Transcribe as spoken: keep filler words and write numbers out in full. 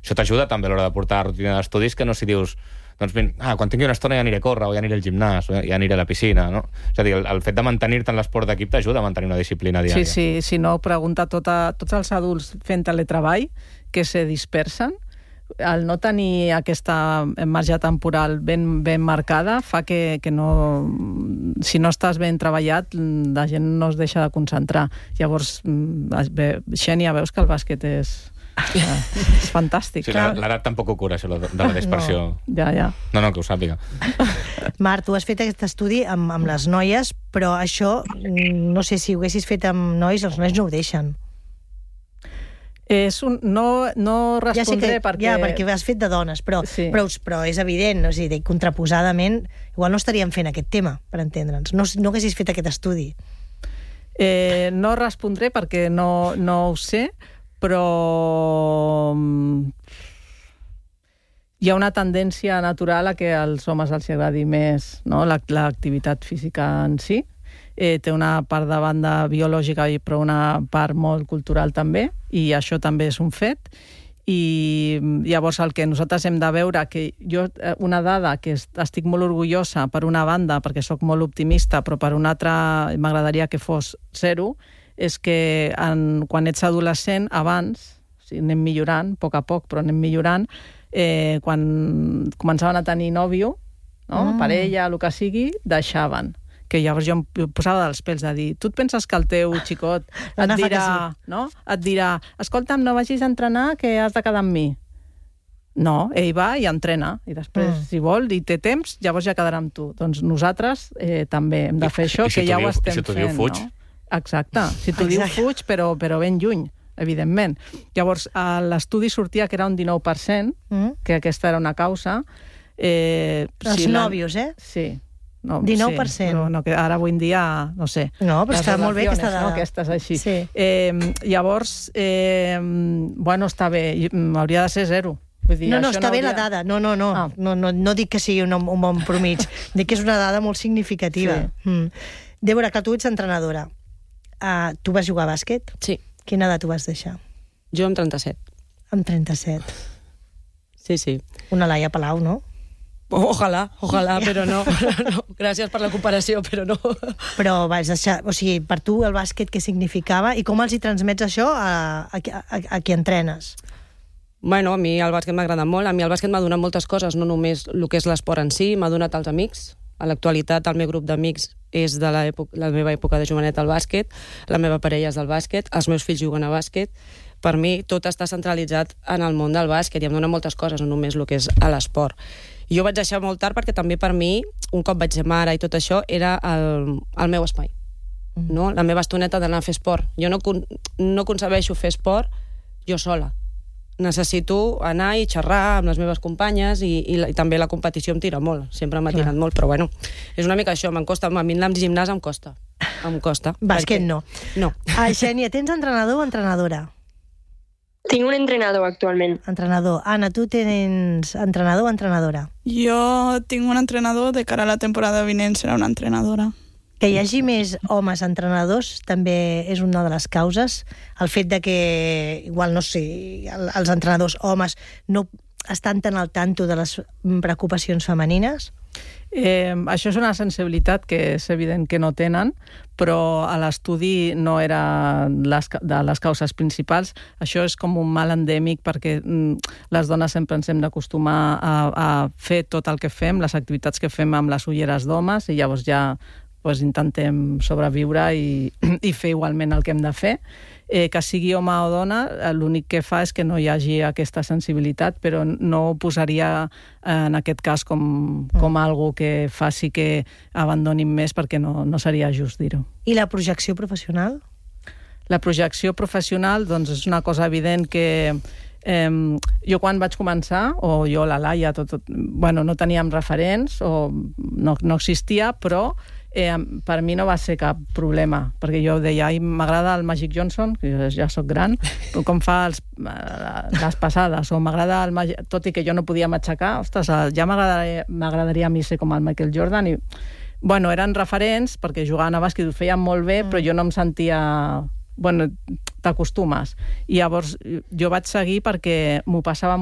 Això t'ajuda també a l'hora de portar rutina d'estudis, que no si dius, doncs, ah, quan tingui una estona ja aniré a córrer, o ja aniré al gimnàs, o ja aniré a la piscina, no? És a dir, el, el fet de mantenir-te en l'esport d'equip t'ajuda a mantenir una disciplina diària. Sí, sí, si no, pregunta tota, tots els adults fent teletreball que se dispersen, el no tenir aquesta marge temporal ben, ben marcada fa que, que no, si no estàs ben treballat, la gent no es deixa de concentrar. Llavors, Xènia, veus que el bàsquet és, és fantàstic. Sí, l'edat tampoc ho cura, això de la dispersió. No, ja, ja. No, no, que ho sàpiga. Marc, tu has fet aquest estudi amb, amb les noies, però això, no sé, si ho haguessis fet amb nois, els nois no ho deixen. És un, no, no respondré ja que, perquè... Ja, perquè has fet de dones, però, sí. però, però és evident, no? O sigui, contraposadament, igual no estaríem fent aquest tema, per entendre'ns. No, no haguessis fet aquest estudi. Eh, no respondré perquè no, no ho sé, però hi ha una tendència natural a que als homes els agradi més, no? l'activitat física en si. Eh, té una part de banda biològica però una part molt cultural també, i això també és un fet. I llavors el que nosaltres hem de veure, que jo una dada que estic molt orgullosa per una banda perquè sóc molt optimista, però per una altra m'agradaria que fos zero, és que en, quan ets adolescent, abans, o sigui, anem millorant, a poc a poc, però anem millorant, eh, quan començaven a tenir nòvio, no? mm. parella, el que sigui, deixaven. Que llavors jo em posava dels pèls de dir, tu et penses que el teu xicot et dirà, sí. no? et dirà, escolta'm, no vagis a entrenar, que has de quedar amb mi. No, ell va i entrena, i després, mm. si vol, i té temps, llavors ja quedarà amb tu. Doncs nosaltres eh, també hem de fer això, I, que i si ja diu, ho estem si fent. Diu, fuig? No? Exacte, si t'ho diu fuig, però, però ben lluny, evidentment. Llavors, l'estudi sortia que era un dinou per cent, mm. que aquesta era una causa. Eh, Els si nòvios, eh? Sí. No, dinou per cent. Sí, però no, que ara avui en dia, no sé. No, però està molt bé aquesta dada. No, aquestes així. Sí. Eh, llavors, eh, bueno, està bé, hauria de ser zero. Vull dir, no, no, això està no bé hauria... la dada. No, no, no. Ah. No, no, no dic que sigui un, un bon promig. Dic que és una dada molt significativa. Sí. Mm. Débora, que tu ets entrenadora. Uh, tu vas jugar a bàsquet? Sí. Quina edat ho vas deixar? Jo amb trenta-set. Amb trenta-set. Sí, sí. Una Laia Palau, no? Ojalà, ojalà, però no, no. Gràcies per la comparació, però no. Però vas deixar, o sigui, per tu el bàsquet què significava i com els hi transmets això a, a, a, a qui entrenes? Bueno, a mi el bàsquet m'ha agradat molt, a mi el bàsquet m'ha donat moltes coses, no només el que és l'esport en si, m'ha donat els amics. A l'actualitat el meu grup d'amics és de la, la meva època de jovenet al bàsquet, la meva parella és del bàsquet, els meus fills juguen a bàsquet. Per mi tot està centralitzat en el món del bàsquet i em dona moltes coses, no només el que és a l'esport. Jo vaig deixar molt tard perquè també per mi, un cop vaig ser mare i tot això, era el, el meu espai. Mm. No? La meva estoneta d'anar a fer esport. Jo no, no concebeixo fer esport jo sola. Necessito anar i xerrar amb les meves companyes i, i, i també la competició em tira molt. Sempre m'ha tirat molt, però bueno, és una mica això, me'n costa, a mi el gimnàs em costa. Em costa. Bàsquet perquè... no. No. Ah, Xènia, tens entrenador o entrenadora? Tinc un entrenador actualment. Entrenador. Anna, tu tens entrenador o entrenadora? Jo tinc un entrenador, de cara a la temporada vinent serà una entrenadora. Que hi hagi més homes entrenadors també és una de les causes. El fet de que, igual, no sé, els entrenadors homes no estan tan al tanto de les preocupacions femenines? Eh, això és una sensibilitat que és evident que no tenen, però a l'estudi no era les, de les causes principals. Això és com un mal endèmic perquè mm, les dones sempre ens hem d'acostumar a, a fer tot el que fem, les activitats que fem amb les ulleres d'homes, i llavors ja pues, intentem sobreviure i, i fer igualment el que hem de fer. Eh, que sigui home o dona, l'únic que fa és que no hi hagi aquesta sensibilitat, però no ho posaria en aquest cas com, com algo que faci que abandonin més, perquè no, no seria just dir-ho. I la projecció professional? La projecció professional, doncs, és una cosa evident que eh, jo quan vaig començar, o jo, la Laia, tot, tot, bueno, no teníem referents, o no, no existia, però Eh, per mi no va ser cap problema, perquè jo deia, m'agrada el Magic Johnson, que ja sóc gran, com fa els, les passades, o m'agrada el Magic, tot i que jo no podia m'aixecar, ostres, ja m'agradaria a mi ser com el Michael Jordan, i bueno, eren referents, perquè jugaven a bàsquet, ho feien molt bé, però jo no em sentia... Bueno, t'acostumes. I llavors jo vaig seguir perquè m'ho passava